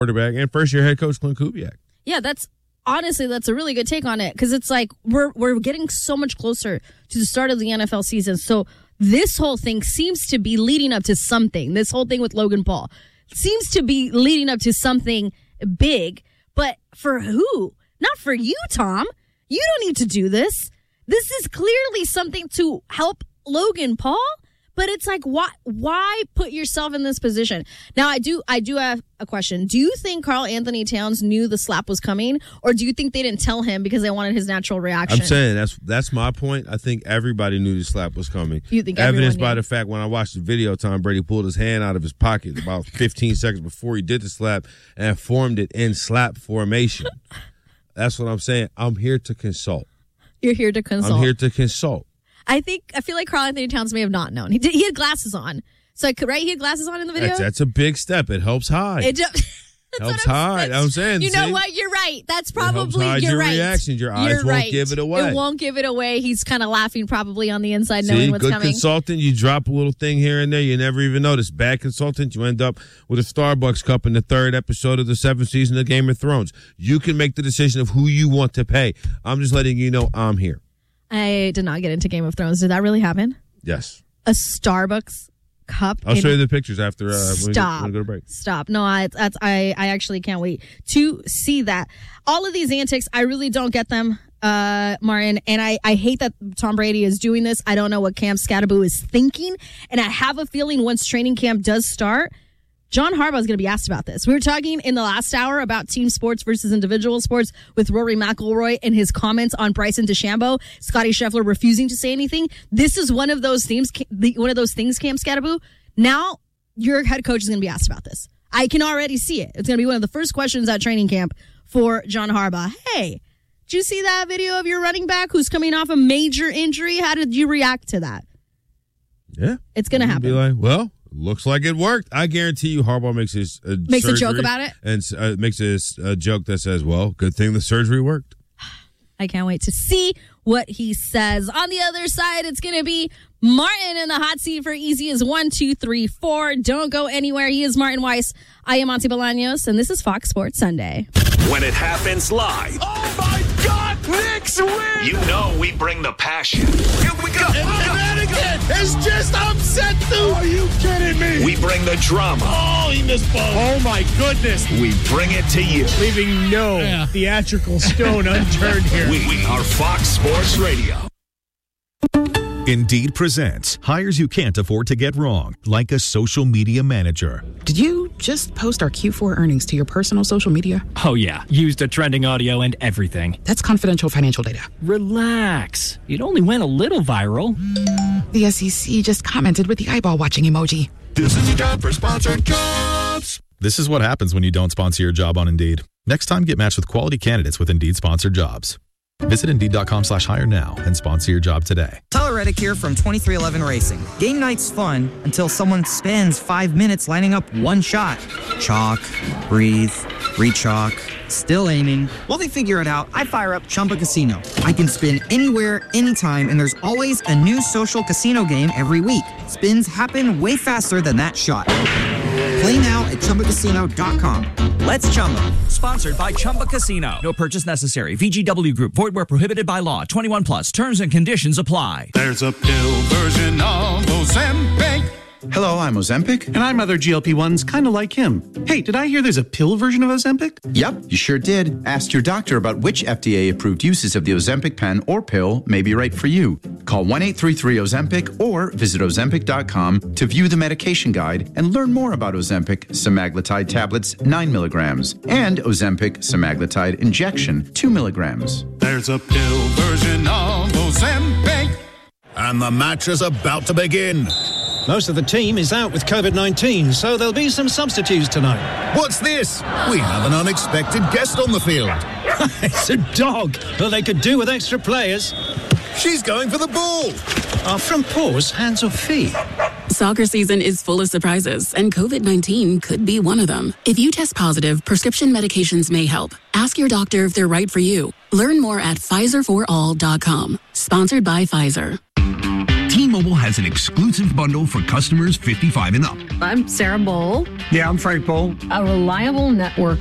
quarterback and first-year head coach Clint Kubiak. Yeah, that's a really good take on it because it's like we're getting so much closer to the start of the NFL season. So this whole thing seems to be leading up to something. This whole thing with Logan Paul seems to be leading up to something big. But for who? Not for you, Tom. You don't need to do this. This is clearly something to help Logan Paul. But it's like, why put yourself in this position? Now, I do have a question. Do you think Karl Anthony Towns knew the slap was coming? Or do you think they didn't tell him because they wanted his natural reaction? I'm saying that's my point. I think everybody knew the slap was coming. You think evidenced by the fact when I watched the video, Tom Brady pulled his hand out of his pocket about 15 seconds before he did the slap and formed it in slap formation. That's what I'm saying. I'm here to consult. You're here to consult. I'm here to consult. I feel like Karl Anthony Towns may have not known. He had glasses on. So, right? He had glasses on in the video? That's a big step. It helps hide. Helps hide. I'm saying. You know what? You're right. That's probably, you're right. Your reactions. Your eyes won't give it away. It won't give it away. He's kind of laughing probably on the inside knowing what's good coming. Consultant, you drop a little thing here and there. You never even notice. Bad consultant, you end up with a Starbucks cup in the 3rd episode of the 7th season of Game of Thrones. You can make the decision of who you want to pay. I'm just letting you know I'm here. I did not get into Game of Thrones. Did that really happen? Yes. A Starbucks cup? I'll show you the pictures after Stop. when we go to break. Stop. No, I actually can't wait to see that. All of these antics, I really don't get them, Martin. And I hate that Tom Brady is doing this. I don't know what Cam Scatterbo is thinking. And I have a feeling once training camp does start, John Harbaugh is going to be asked about this. We were talking in the last hour about team sports versus individual sports with Rory McIlroy and his comments on Bryson DeChambeau, Scotty Scheffler refusing to say anything. This is one of those things, Cam Scatterbo. Now your head coach is going to be asked about this. I can already see it. It's going to be one of the first questions at training camp for John Harbaugh. Hey, did you see that video of your running back who's coming off a major injury? How did you react to that? Yeah. It's going to happen. Be like, well, looks like it worked. I guarantee you Harbaugh makes a joke about it and makes a joke that says, well, good thing the surgery worked. I can't wait to see what he says. On the other side, it's going to be Martin in the hot seat for easy as 1, 2, 3, 4. Don't go anywhere. He is Martin Weiss. I am Monty Bolaños, and this is Fox Sports Sunday. When it happens live. Oh, my God! Knicks win! You know we bring the passion. Here we go! And again! It's just upset, dude! Are you kidding me? We bring the drama. Oh, he missed both. Oh, my goodness. We bring it to you. Leaving no theatrical stone unturned here. We are Fox Sports Radio. Indeed presents hires you can't afford to get wrong, like a social media manager. Did you just post our Q4 earnings to your personal social media? Oh, yeah. Used the trending audio and everything. That's confidential financial data. Relax. It only went a little viral. The SEC just commented with the eyeball watching emoji. This is a job for sponsored jobs. This is what happens when you don't sponsor your job on Indeed. Next time, get matched with quality candidates with Indeed sponsored jobs. Visit Indeed.com/hire now and sponsor your job today. Tyler Reddick here from 2311 Racing. Game night's fun until someone spends 5 minutes lining up one shot. Chalk, breathe, re-chalk, still aiming. While they figure it out, I fire up Chumba Casino. I can spin anywhere, anytime, and there's always a new social casino game every week. Spins happen way faster than that shot. Play now at ChumbaCasino.com. Let's Chumba. Sponsored by Chumba Casino. No purchase necessary. VGW Group. Void where prohibited by law. 21 plus. Terms and conditions apply. There's a pill version of Ozempic. Hello, I'm Ozempic. And I'm other GLP-1s kind of like him. Hey, did I hear there's a pill version of Ozempic? Yep, you sure did. Ask your doctor about which FDA-approved uses of the Ozempic pen or pill may be right for you. Call 1-833-OZEMPIC or visit Ozempic.com to view the medication guide and learn more about Ozempic semaglutide tablets 9 milligrams and Ozempic semaglutide injection 2 milligrams. There's a pill version of Ozempic. And the match is about to begin. Most of the team is out with COVID-19, so there'll be some substitutes tonight. What's this? We have an unexpected guest on the field. It's a dog, but they could do with extra players. She's going for the ball. Are front paws hands or feet? Soccer season is full of surprises, and COVID-19 could be one of them. If you test positive, prescription medications may help. Ask your doctor if they're right for you. Learn more at PfizerForAll.com. Sponsored by Pfizer. Team T-Mobile has an exclusive bundle for customers 55 and up. I'm Sarah Bowl. Yeah, I'm Frank Bowl. A reliable network